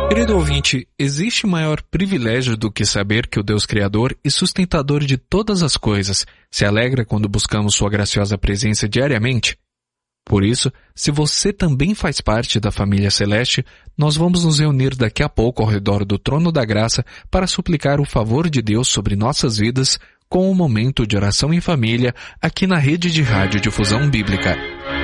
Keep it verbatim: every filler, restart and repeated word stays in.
Querido ouvinte, existe maior privilégio do que saber que o Deus Criador e sustentador de todas as coisas se alegra quando buscamos sua graciosa presença diariamente? Por isso, se você também faz parte da família celeste, nós vamos nos reunir daqui a pouco ao redor do trono da graça para suplicar o favor de Deus sobre nossas vidas com um momento de oração em família aqui na Rede de Rádio Difusão Bíblica.